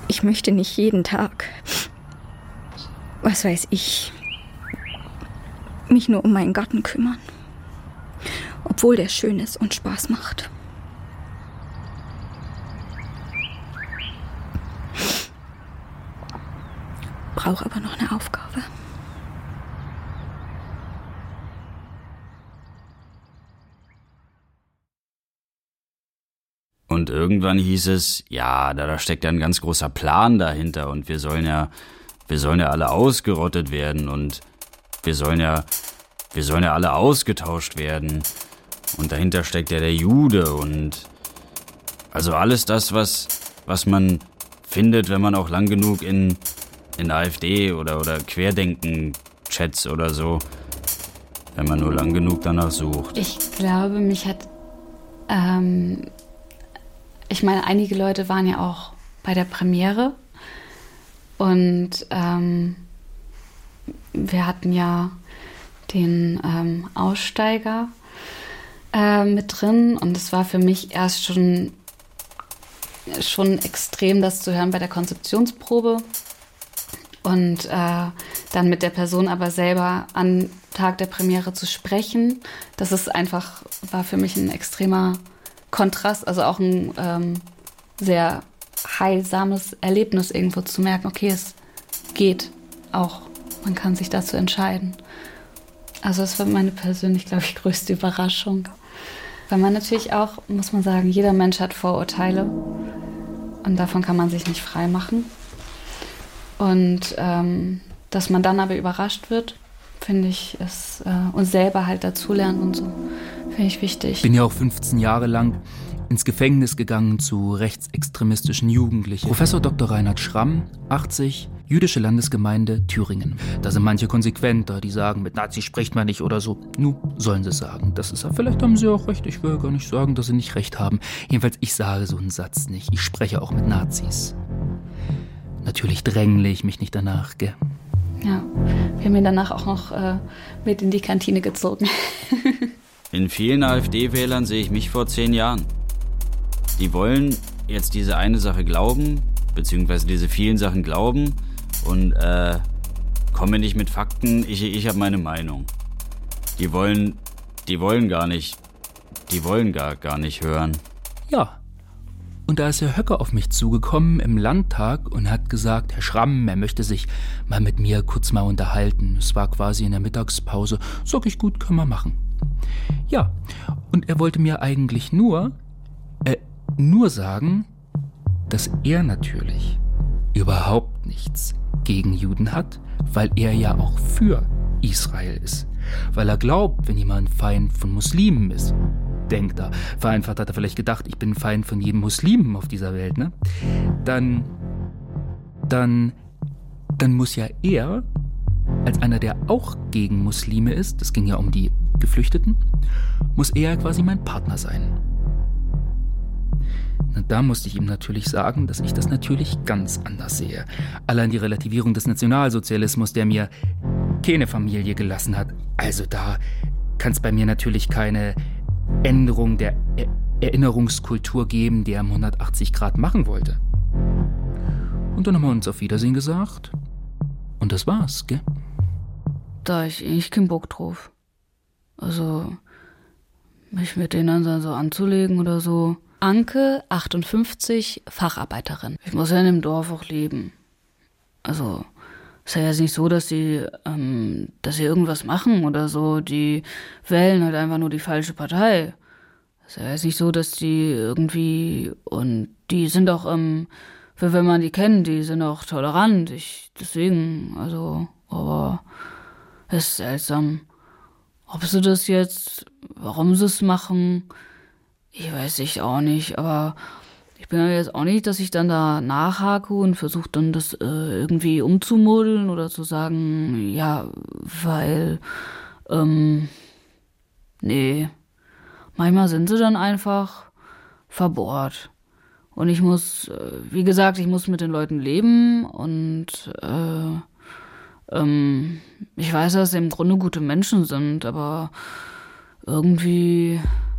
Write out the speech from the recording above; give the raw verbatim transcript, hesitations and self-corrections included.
Ich möchte nicht jeden Tag, was weiß ich, mich nur um meinen Garten kümmern. Obwohl der schön ist und Spaß macht. Brauche aber noch eine Aufgabe. Und irgendwann hieß es, ja, da, da steckt ja ein ganz großer Plan dahinter und wir sollen ja, wir sollen ja alle ausgerottet werden und wir sollen ja, wir sollen ja alle ausgetauscht werden. Und dahinter steckt ja der Jude und also alles das, was, was man findet, wenn man auch lang genug in, in AfD oder, oder Querdenken-Chats oder so, wenn man nur lang genug danach sucht. Ich glaube, mich hat, ähm, ich meine, einige Leute waren ja auch bei der Premiere und ähm, wir hatten ja den ähm, Aussteiger äh, mit drin und es war für mich erst schon, schon extrem, das zu hören bei der Konzeptionsprobe und äh, dann mit der Person aber selber am Tag der Premiere zu sprechen. Das ist einfach, war für mich ein extremer Kontrast, also auch ein ähm, sehr heilsames Erlebnis irgendwo zu merken, okay, es geht auch, man kann sich dazu entscheiden. Also das war meine persönlich, glaube ich, größte Überraschung. Weil man natürlich auch, muss man sagen, jeder Mensch hat Vorurteile und davon kann man sich nicht frei machen. Und ähm, dass man dann aber überrascht wird, finde ich, ist, äh, und selber halt dazulernen und so, finde ich wichtig. Ich bin ja auch fünfzehn Jahre lang ins Gefängnis gegangen zu rechtsextremistischen Jugendlichen. Professor Doktor Reinhard Schramm, achtzig, Jüdische Landesgemeinde Thüringen. Da sind manche konsequenter, die sagen, mit Nazi spricht man nicht oder so. Nu, sollen sie sagen. Das ist, vielleicht haben sie auch recht. Ich will gar nicht sagen, dass sie nicht recht haben. Jedenfalls, ich sage so einen Satz nicht. Ich spreche auch mit Nazis. Natürlich drängle ich mich nicht danach, gell? Ja, wir haben ihn danach auch noch äh, mit in die Kantine gezogen. In vielen AfD-Wählern sehe ich mich vor zehn Jahren. Die wollen jetzt diese eine Sache glauben, beziehungsweise diese vielen Sachen glauben und äh, kommen nicht mit Fakten, ich, ich habe meine Meinung. Die wollen, die wollen gar nicht, die wollen gar, gar nicht hören. Ja. Und da ist Herr Höcker auf mich zugekommen im Landtag und hat gesagt, Herr Schramm, er möchte sich mal mit mir kurz mal unterhalten. Es war quasi in der Mittagspause. Sag ich, gut, können wir machen. Ja, und er wollte mir eigentlich nur, äh, nur sagen, dass er natürlich überhaupt nichts gegen Juden hat, weil er ja auch für Israel ist. Weil er glaubt, wenn jemand ein Feind von Muslimen ist, denkt er, vereinfacht hat er vielleicht gedacht, ich bin ein Feind von jedem Muslimen auf dieser Welt, ne? Dann, dann, dann muss ja er, als einer, der auch gegen Muslime ist, das ging ja um die Geflüchteten, muss er quasi mein Partner sein. Und da musste ich ihm natürlich sagen, dass ich das natürlich ganz anders sehe. Allein die Relativierung des Nationalsozialismus, der mir keine Familie gelassen hat. Also da kann es bei mir natürlich keine Änderung der er- Erinnerungskultur geben, die er um hundertachtzig Grad machen wollte. Und dann haben wir uns auf Wiedersehen gesagt. Und das war's, gell? Da hab ich eigentlich keinen Bock drauf. Also, mich mit denen dann so anzulegen oder so. Anke, achtundfünfzig, Facharbeiterin. Ich muss ja in dem Dorf auch leben. Also, ist ja jetzt nicht so, dass sie, ähm, dass sie irgendwas machen oder so. Die wählen halt einfach nur die falsche Partei. Ist ja jetzt nicht so, dass die irgendwie, und die sind auch, ähm, wenn man die kennt, die sind auch tolerant. Ich, deswegen, also, aber es ist seltsam. Ob sie das jetzt, warum sie es machen, ich weiß ich auch nicht, aber ich bin ja jetzt auch nicht, dass ich dann da nachhake und versuche dann das äh, irgendwie umzumodeln oder zu sagen, ja, weil, ähm, nee, manchmal sind sie dann einfach verbohrt. Und ich muss, äh, wie gesagt, ich muss mit den Leuten leben und äh, ähm, ich weiß, dass sie im Grunde gute Menschen sind, aber irgendwie